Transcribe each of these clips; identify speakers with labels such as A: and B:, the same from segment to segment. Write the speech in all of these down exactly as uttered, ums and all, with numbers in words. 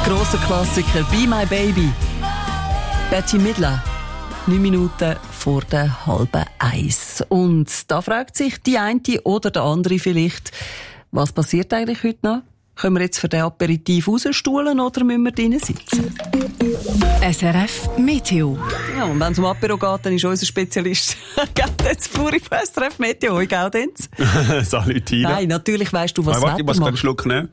A: Grosser Klassiker, Be My Baby. Bette Midler, neun Minuten vor der halben Eins. Und da fragt sich die eine oder der andere vielleicht, was passiert eigentlich heute noch? Können wir jetzt für den Aperitif rausstuhlen oder müssen wir drinnen sitzen?
B: S R F Meteo.
A: Ja, und wenn es um Apero geht, dann ist unser Spezialist Gaudenz Fluri von S R F Meteo. Hoi, Gaudenz.
C: Salut, Tina.
A: Nein, natürlich weisst du, was
C: Warte,
A: das
C: ich muss
A: Wetter
C: einen
A: macht.
C: Schluck nehmen.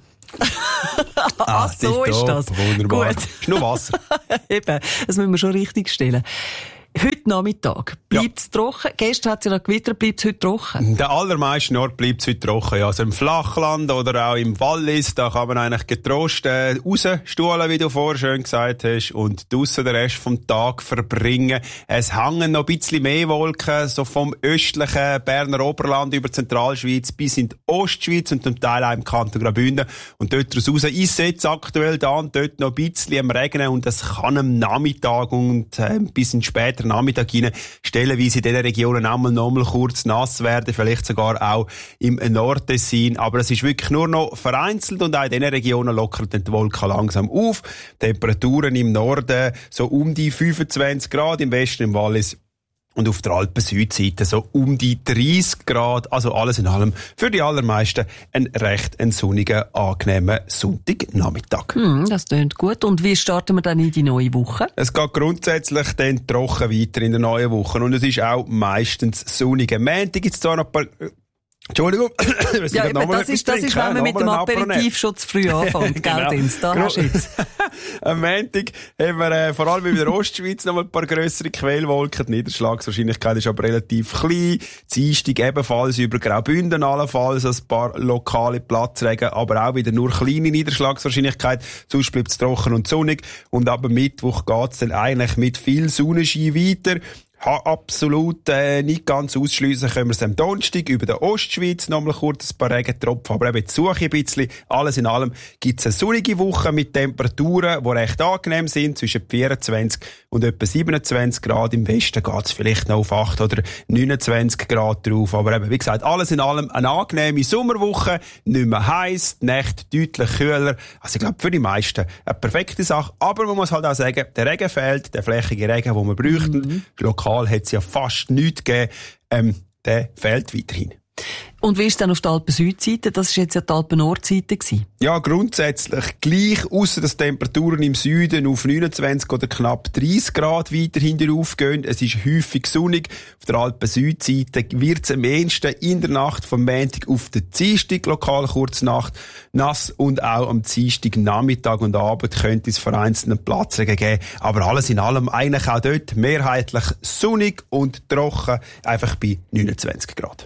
A: Ah, so ist das.
C: Wunderbar.
A: Gut.
C: Ist nur Wasser.
A: Eben, das müssen wir schon richtig stellen. Heute Nachmittag bleibt es
C: Ja.
A: trocken. Gestern hat es ja noch gewittert, bleibt es heute trocken.
C: In den allermeisten Orten bleibt es heute trocken. Ja. Also im Flachland oder auch im Wallis, da kann man eigentlich getrost äh, rausstuhlen, wie du vorher schön gesagt hast, und draussen den Rest vom Tag verbringen. Es hängen noch ein bisschen mehr Wolken, so vom östlichen Berner Oberland über die Zentralschweiz bis in die Ostschweiz und zum Teil auch im Kanton Graubünden. Und dort raus ist es jetzt aktuell da und dort noch ein bisschen am Regnen und es kann am Nachmittag und äh, bis in später Nachmittag rein stellenweise in diesen Regionen einmal noch mal kurz nass werden, vielleicht sogar auch im Nordtessin. Aber es ist wirklich nur noch vereinzelt und auch in diesen Regionen lockern die Wolken langsam auf. Temperaturen im Norden so um die fünfundzwanzig Grad, im Westen im Wallis und auf der Alpen-Südseite so um die dreißig Grad. Also alles in allem für die allermeisten ein recht ein sonniger, angenehmer Sonntagnachmittag.
A: Hm, das klingt gut. Und wie starten wir dann in die neue Woche?
C: Es geht grundsätzlich dann trocken weiter in der neuen Woche und es ist auch meistens sonnig. Am Montag gibt es zwar noch ein paar... Entschuldigung.
A: Ja, eben, das ist, das ist, wenn man mit dem Aperitif schon zu früh anfängt.
C: Genau.
A: Gaudenz, da hast du jetzt.
C: Am Montag haben wir äh, vor allem in der Ostschweiz noch mal ein paar grössere Quellwolken. Die Niederschlagswahrscheinlichkeit ist aber relativ klein. Dienstag ebenfalls über Graubünden allenfalls ein paar lokale Platzregen, aber auch wieder nur kleine Niederschlagswahrscheinlichkeit. Sonst bleibt es trocken und sonnig. Und ab Mittwoch geht es dann eigentlich mit viel Sonnenschein weiter. Ha, absolut äh, nicht ganz ausschliessen können wir es am Donnerstag über der Ostschweiz nochmal kurz ein paar Regentropfen, aber eben die Suche ein bisschen. Alles in allem gibt es eine sonnige Woche mit Temperaturen, die recht angenehm sind, zwischen vierundzwanzig und etwa siebenundzwanzig Grad. Im Westen geht es vielleicht noch auf acht oder neunundzwanzig Grad drauf. Aber eben, wie gesagt, alles in allem eine angenehme Sommerwoche, nicht mehr heiß, die Nächte deutlich kühler. Also ich glaube, für die meisten eine perfekte Sache. Aber man muss halt auch sagen, der Regen fehlt, der flächige Regen, den wir bräuchten. Mhm. Lokal hat es ja fast nichts gegeben. Ähm, der fehlt weiterhin.
A: Und wie ist es dann auf der Alpen-Südseite? Das war jetzt ja die Alpen-Nordseite.
C: Ja, grundsätzlich gleich, ausser dass Temperaturen im Süden auf neunundzwanzig oder knapp dreißig Grad weiterhin aufgehen. Es ist häufig sonnig. Auf der Alpen-Südseite wird es am ehesten in der Nacht vom Montag auf den Dienstag, lokal kurz Nacht, nass und auch am Dienstag Nachmittag und Abend könnte es vereinzelten Platzregen geben. Aber alles in allem eigentlich auch dort mehrheitlich sonnig und trocken, einfach bei neunundzwanzig Grad.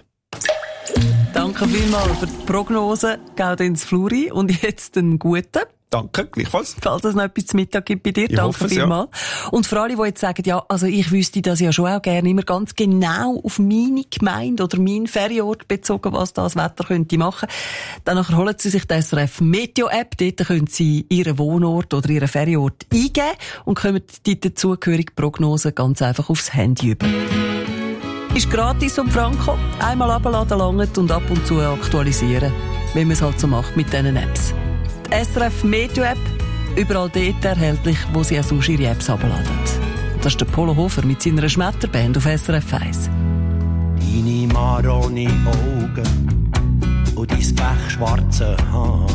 A: Danke vielmals für die Prognose, Gaudenz Fluri. Und jetzt einen guten.
C: Danke, gleichfalls.
A: Falls es noch etwas zu Mittag gibt bei dir,
C: ich
A: danke vielmals. Ja. Und für alle, die jetzt sagen, ja, also ich wüsste das ja schon auch gerne immer ganz genau auf meine Gemeinde oder meinen Ferienort bezogen, was das Wetter könnte machen. Dann holen Sie sich die S R F Meteo-App. Dort können Sie Ihren Wohnort oder Ihren Ferienort eingeben und kommen die dazugehörige Prognose ganz einfach aufs Handy über. Ist gratis um Franco. Einmal abladen langt und ab und zu aktualisieren, wie man es halt so macht mit diesen Apps. Die S R F Meteo-App, überall dort erhältlich, wo Sie auch sonst Ihre Apps abladen. Das ist der Polo Hofer mit seiner Schmetterband auf S R F eins.
D: Deine maroni Augen und dein pechschwarze Haar.